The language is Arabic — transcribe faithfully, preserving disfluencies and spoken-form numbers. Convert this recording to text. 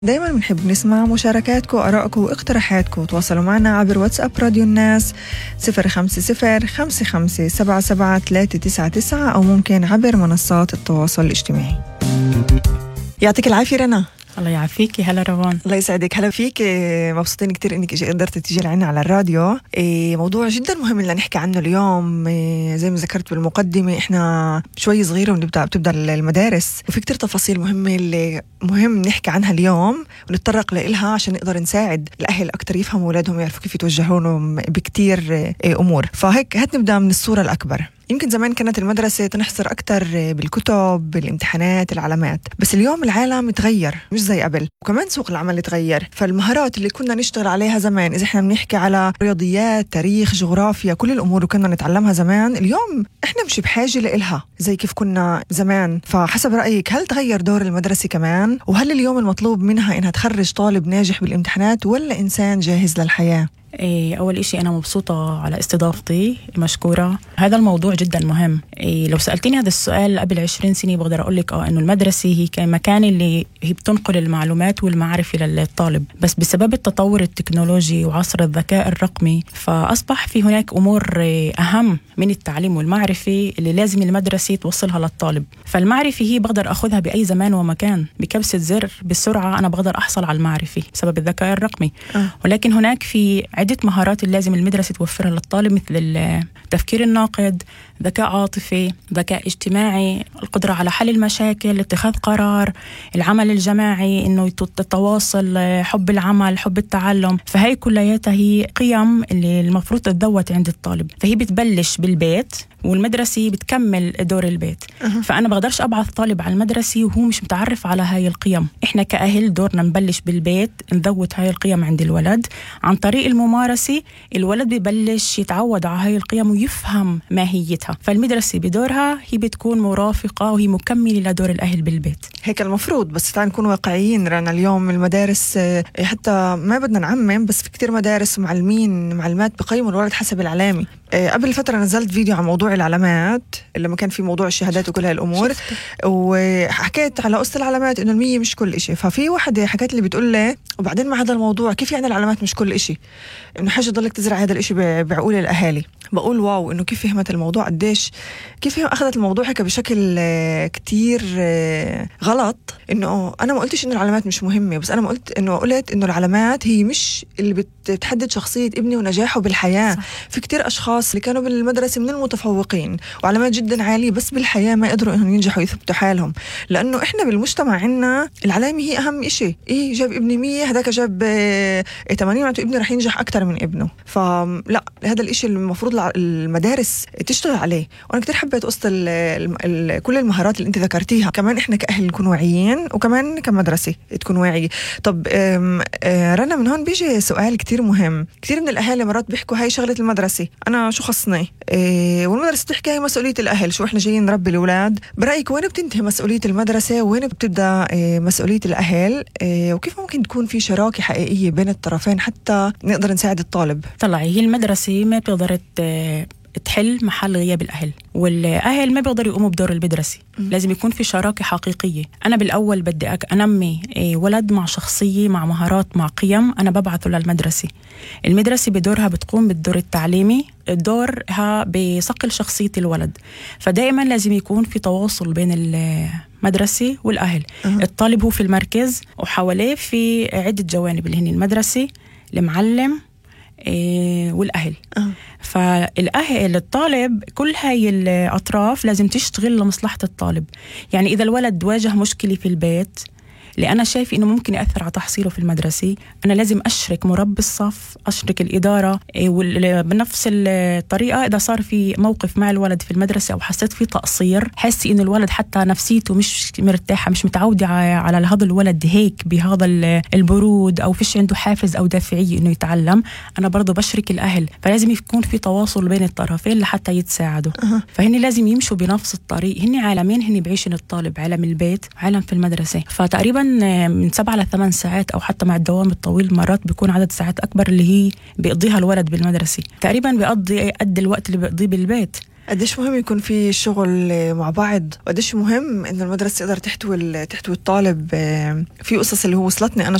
دايما بنحب نسمع مشاركاتكم وآرائكم واقتراحاتكم. تواصلوا معنا عبر واتساب راديو الناس صفر خمسة صفر خمسة خمسة سبعة سبعة ثلاثة تسعة تسعة أو ممكن عبر منصات التواصل الاجتماعي. يعطيك العافية رنا. الله يعافيكي. هلا روان. الله يسعدك. هلا فيك. مبسوطين كتير انك قدرت تيجي لعنا على الراديو. موضوع جدا مهم اللي نحكي عنه اليوم. زي ما ذكرت بالمقدمة احنا شوي صغيرة ونبدأ بتبدأ المدارس، وفي كتير تفاصيل مهمة اللي مهم نحكي عنها اليوم ونتطرق لإلها عشان نقدر نساعد الأهل أكتر يفهموا أولادهم ويعرفوا كيف يتوجهونهم بكتير أمور. فهيك هات نبدأ من الصورة الأكبر. يمكن زمان كانت المدرسة تنحصر أكتر بالكتب، بالامتحانات، العلامات، بس اليوم العالم تغير مش زي قبل، وكمان سوق العمل تغير. فالمهارات اللي كنا نشتغل عليها زمان، إذا إحنا بنحكي على رياضيات، تاريخ، جغرافيا، كل الأمور اللي كنا نتعلمها زمان، اليوم إحنا مش بحاجة لإلها زي كيف كنا زمان. فحسب رأيك هل تغير دور المدرسة كمان؟ وهل اليوم المطلوب منها إنها تخرج طالب ناجح بالامتحانات ولا إنسان جاهز للحياة؟ إيه أول إشي أنا مبسوطة على استضافتي، مشكورة. هذا الموضوع جدا مهم. إيه لو سألتني هذا السؤال قبل عشرين سنة بقدر أقول لك آه إنه المدرسة هي كمكان اللي هي بتنقل المعلومات والمعرفة للطالب، بس بسبب التطور التكنولوجي وعصر الذكاء الرقمي فأصبح في هناك أمور أهم من التعليم والمعرفة اللي لازم المدرسة توصلها للطالب. فالمعرفة هي بقدر أخذها بأي زمان ومكان، بكبسة زر بالسرعة أنا بقدر أحصل على المعرفة بسبب الذكاء الرقمي. أه. ولكن هناك في عدة مهارات اللي لازم المدرسة توفرها للطالب، مثل التفكير الناقد، ذكاء عاطفي، ذكاء اجتماعي، القدرة على حل المشاكل، اتخاذ قرار، العمل الجماعي، انه تتواصل، حب العمل، حب التعلم. فهي كلياتها هي قيم اللي المفروض تتذوت عند الطالب. فهي بتبلش بالبيت والمدرسة بتكمل دور البيت. أه. فأنا بقدرش أبعث طالب على المدرسة وهو مش متعرف على هاي القيم. إحنا كأهل دورنا نبلش بالبيت، نذوت هاي القيم عند الولد. عن طريق الممارسة الولد ببلش يتعود على هاي القيم ويفهم ماهيتها. فالمدرسة بدورها هي بتكون مرافقة وهي مكملة لدور الأهل بالبيت. هيك المفروض. بس تعال نكون واقعيين رنا، اليوم المدارس حتى ما بدنا نعمم، بس في كتير مدارس معلمين معلمات بقيموا الولد حسب العلامة. قبل فترة نزلت فيديو عن موضوع العلامات لما كان في موضوع الشهادات وكل هالأمور، وحكيت على قصة العلامات إنه المية مش كل إشي. ففي واحدة حكيت لي بتقول لي وبعدين مع هذا الموضوع كيف يعني العلامات مش كل إشي؟ إنه حاجة ضلك تزرع هذا الإشي بعقول الأهالي. بقول واو إنه كيف فهمت الموضوع، قديش كيف هي أخذت الموضوع هيك بشكل كتير غلط. إنه أنا ما قلتش إنه العلامات مش مهمة، بس أنا ما قلت إنه قلت إنه العلامات هي مش اللي بتحدد شخصية ابني ونجاحه بالحياة. صح. في كتير أشخاص اللي كانوا بالمدرسة من المتفوقين وعلامات جدا عالية، بس بالحياة ما قدروا إنهم ينجحوا يثبتوا حالهم، لأنه إحنا بالمجتمع عنا العلامة هي أهم إشي. إيه جاب ابني مية، هداك جاب ثمانين، معناته ابني رح ينجح أكتر من ابنه. فلا، هذا الإشي المفروض المدارس تشتغل عليه. وأنا كتير حبيت قصة كل المهارات اللي أنت ذكرتيها. كمان إحنا كأهل نكون واعيين وكمان كمدرسة تكون واعية. طب رنا، من هون بيجي سؤال كتير مهم. كتير من الأهالي مرات بيحكوا هاي شغلة المدرسة، أنا شو خصني؟ إيه والمدرسة تحكي هاي مسؤولية الأهل، شو إحنا جايين نربي الأولاد. برأيك وين بتنتهي مسؤولية المدرسة وين بتبدأ إيه مسؤولية الأهل؟ إيه وكيف ممكن تكون في شراكة حقيقية بين الطرفين حتى نقدر نساعد الطالب؟ طلعي هي المدرسة ما بتقدر تحل محل غياب الأهل، والأهل ما بيقدروا يقوموا بدور المدرسة. م. لازم يكون في شراكة حقيقية. أنا بالأول بدي أنمي ولد مع شخصية، مع مهارات، مع قيم، أنا ببعثه للمدرسة. المدرسة بدورها بتقوم بالدور التعليمي، دورها بصقل شخصية الولد. فدائما لازم يكون في تواصل بين المدرسة والأهل. أه. الطالب هو في المركز وحواليه في عدة جوانب اللي هن المدرسة، المعلم، إيه والأهل. أه. فالأهل، الطالب، كل هاي الأطراف لازم تشتغل لمصلحة الطالب. يعني إذا الولد واجه مشكلة في البيت اللي أنا شايف إنه ممكن يأثر على تحصيله في المدرسة، أنا لازم أشرك مربي الصف، أشرك الإدارة. بنفس الطريقة إذا صار في موقف مع الولد في المدرسة أو حسيت فيه تقصير، حسي إنه الولد حتى نفسيته مش مرتاحة، مش متعودة على هذا الولد هيك بهذا البرود، أو فيش عنده حافز أو دافعية إنه يتعلم، أنا برضو بشرك الأهل. فلازم يكون في تواصل بين الطرفين لحتى يتساعدوا. أه. فهني لازم يمشوا بنفس الطريق. هني عالمين هني بعيشن الطالب، عالم البيت، عالم في المدرسة. فتقريبا من سبعة لثمان ساعات، أو حتى مع الدوام الطويل مرات بيكون عدد ساعات أكبر اللي هي بيقضيها الولد بالمدرسة. تقريبا بيقضي قد الوقت اللي بيقضيه بالبيت. قديش مهم يكون في شغل مع بعض، وقديش مهم إنه المدرسة تقدر تحتوي تحتوي الطالب. في قصص اللي هو وصلتني أنا